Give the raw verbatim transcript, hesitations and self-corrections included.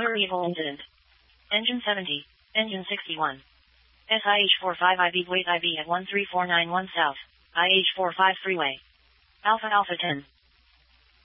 Motor vehicle incident. Engine seventy. Engine sixty-one. S I H forty-five I B wait I B at one three four nine one South. I H forty-five Freeway. Alpha Alpha ten.